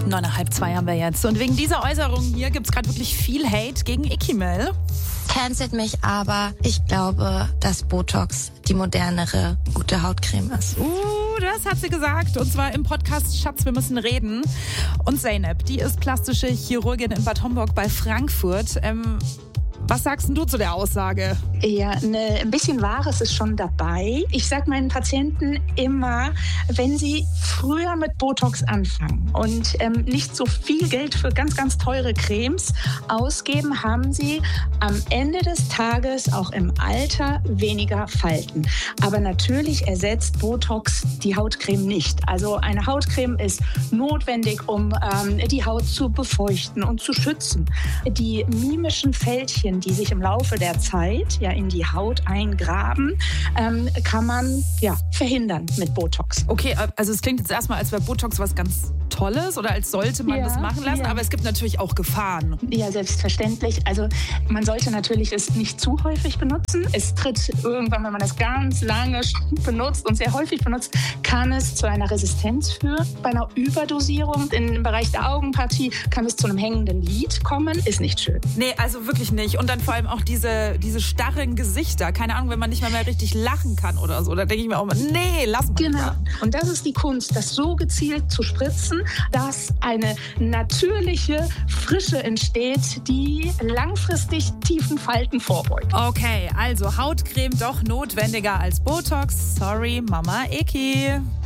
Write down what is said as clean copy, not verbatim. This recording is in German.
1:30 haben wir jetzt. Und wegen dieser Äußerung hier gibt es gerade wirklich viel Hate gegen Ikimel. Cancelt mich, aber ich glaube, dass Botox die modernere, gute Hautcreme ist. Das hat sie gesagt. Und zwar im Podcast Schatz, wir müssen reden. Und Zeynep, die ist plastische Chirurgin in Bad Homburg bei Frankfurt. Was sagst denn du zu der Aussage? Ja, ein bisschen Wahres ist schon dabei. Ich sage meinen Patienten immer, wenn sie früher mit Botox anfangen und nicht so viel Geld für ganz, ganz teure Cremes ausgeben, haben sie am Ende des Tages auch im Alter weniger Falten. Aber natürlich ersetzt Botox die Hautcreme nicht. Also eine Hautcreme ist notwendig, um die Haut zu befeuchten und zu schützen. Die mimischen Fältchen, die sich im Laufe der Zeit ja in die Haut eingraben, kann man verhindern mit Botox. Okay, also es klingt jetzt erstmal, als wäre Botox was ganz Tolles oder als sollte man das machen lassen, aber es gibt natürlich auch Gefahren. Ja, selbstverständlich. Also man sollte natürlich es nicht zu häufig benutzen. Es tritt irgendwann, wenn man das ganz lange benutzt und sehr häufig benutzt, kann es zu einer Resistenz führen. Bei einer Überdosierung im Bereich der Augenpartie kann es zu einem hängenden Lid kommen. Ist nicht schön. Nee, also wirklich nicht. Und dann vor allem auch diese starren Gesichter. Keine Ahnung, wenn man nicht mehr richtig lachen kann oder so. Da denke ich mir auch mal, nee, lass mal. Genau. Und das ist die Kunst, das so gezielt zu spritzen, dass eine natürliche Frische entsteht, die langfristig tiefen Falten vorbeugt. Okay, also Hautcreme doch notwendiger als Botox. Sorry, Mama Eki.